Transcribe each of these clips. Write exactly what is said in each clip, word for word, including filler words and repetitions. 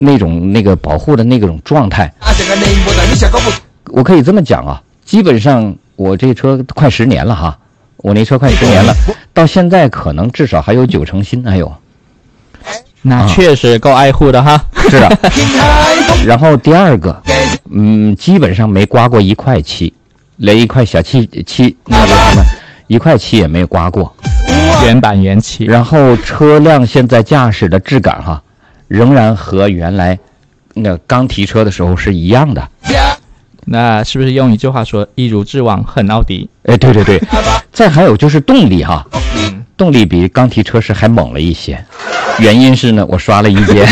那种那个保护的那种状态。我可以这么讲啊，基本上我这车快十年了哈，我那车快十年了，到现在可能至少还有九成新，还有。 那确实够爱护的哈。 啊、是的。然后第二个，嗯，基本上没刮过一块漆，连一块小漆漆那个什么一块漆也没有刮过， 原版原漆。 然后车辆现在驾驶的质感哈，仍然和原来那刚提车的时候是一样的。 那是不是用一句话说，一如既往很奥迪？ 哎，对对对。再还有就是动力哈，嗯，动力比刚提车时还猛了一些。原因是呢，我刷了一阶。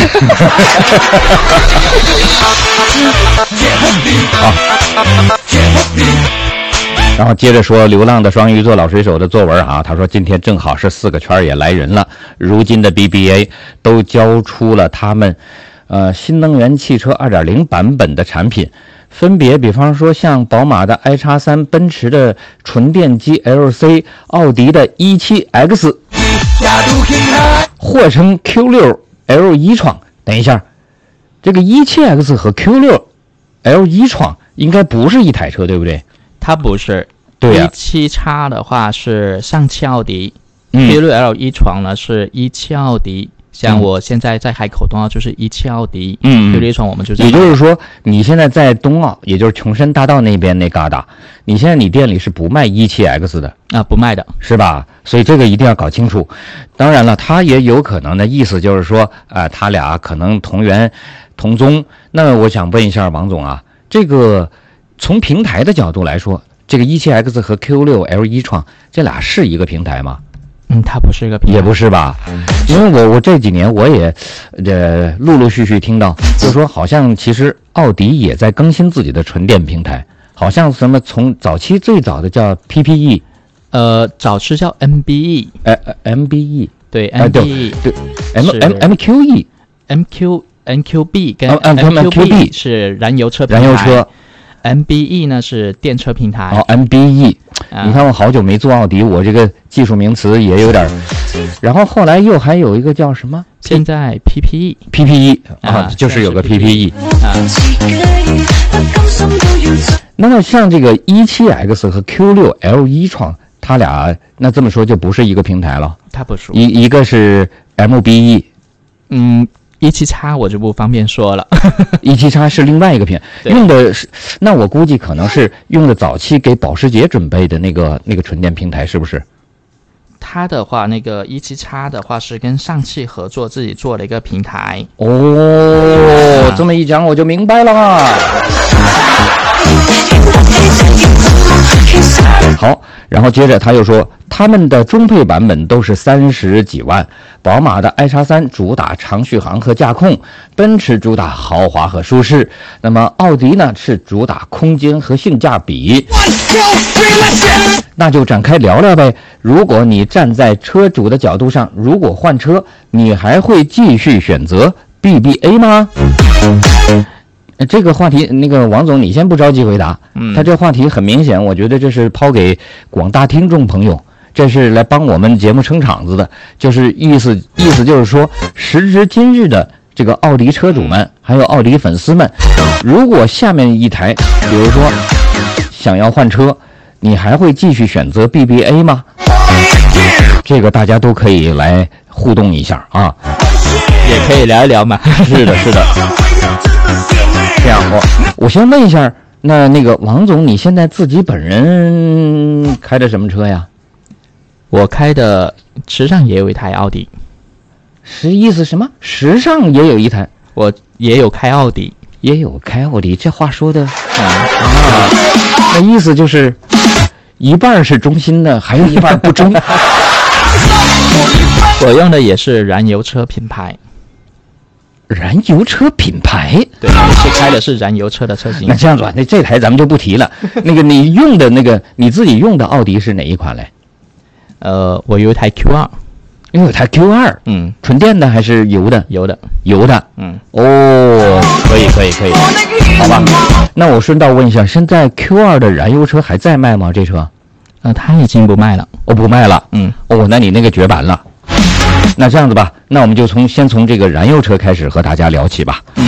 好，然后接着说流浪的双鱼座老水手的作文啊，他说今天正好是四个圈也来人了，如今的 B B A 都交出了他们呃新能源汽车 二点零 版本的产品。分别比方说像宝马的 i 叉三、奔驰的纯电机 L C、 奥迪的 E 七 X， 或称 Q 六 L 一 创。等一下，这个 E 七 X 和 Q 六 L 一 创应该不是一台车，对不对？ 它不是。 对呀、啊、 E 七 X 的话是上汽奥迪、嗯、Q 六 L 一 创呢是一汽奥迪。像我现在在海口冬奥就是一汽奥迪，嗯 ，Q 六 创我们就是。 也就是说，你现在在冬奥，也就是琼山大道那边那旮瘩，你现在你店里是不卖 E 七 X 的啊，不卖的， 是吧？所以这个一定要搞清楚。当然了，他也有可能的意思就是说，啊、呃，他俩可能同源同宗。那我想问一下王总啊，这个从平台的角度来说，这个 E 七 X 和 Q 六 L 一 创这俩是一个平台吗？ 嗯，它不是一个平台， 也不是吧？因为我我这几年我也，呃，陆陆续续听到，就是说好像其实奥迪也在更新自己的纯电平台，好像什么从早期最早的叫 P P E， 呃，早期叫 M B E， 呃 M B E， 对 M B E， 对 M M M Q E，M Q M Q B 跟 M Q B 是燃油车平台， 燃油车。 M B E 呢是电车平台。 哦 ，M B E，、啊、你看我好久没做奥迪，我这个技术名词也有点。然后后来又还有一个叫什么？ 现在 P P E，P P E 啊，啊就是有个 P P E 啊。那么像这个 E 七 X 和 Q 六 L 一 创，它俩那这么说就不是一个平台了。 它不是。 一一个是 M B E， 嗯。E 七 X 我就不方便说了 ，E 七 X 是另外一个品，用的是，那我估计可能是用的早期给保时捷准备的那个那个纯电平台，是不是？ 它的话，那个 E 七 X 的话是跟上汽合作自己做了一个平台。 哦，这么一讲我就明白了嘛。好，然后接着他又说，他们的中配版本都是三十几万，宝马的 i 叉三 主打长续航和驾控，奔驰主打豪华和舒适，那么奥迪呢是主打空间和性价比。那就展开聊聊呗。如果你站在车主的角度上，如果换车，你还会继续选择 B B A 吗？这个话题，那个王总，你先不着急回答。嗯，他这话题很明显，我觉得这是抛给广大听众朋友，这是来帮我们节目撑场子的，就是意思意思就是说，时至今日的这个奥迪车主们，还有奥迪粉丝们，如果下面一台，比如说想要换车，你还会继续选择 B B A 吗？这个大家都可以来互动一下啊， 也可以聊一聊嘛。 是的，是的。这样，我我先问一下，那那个王总，你现在自己本人开的什么车呀？ 我开的时尚也有一台奥迪。 是意思什么？时尚也有一台， 我也有开奥迪， 也有开奥迪。这话说的啊啊，那意思就是一半是中心的，还有一半不中。 我用的也是燃油车品牌。 燃油车品牌， 对，也是开的是燃油车的车型。 那这样子吧，那这台咱们就不提了。那个你用的那个你自己用的奥迪是哪一款嘞？ 呃，我有一台 Q 二， 有一台 Q 二， 嗯， 纯电的还是油的？ 油的， 油的， 嗯， 哦，可以，可以，可以，好吧。那我顺道问一下，现在 Q 二的燃油车还在卖吗？这车？ 呃，它已经不卖了， 哦，不卖了， 嗯， 哦，那你那个绝版了。 那这样子吧，那我们就从先从这个燃油车开始和大家聊起吧。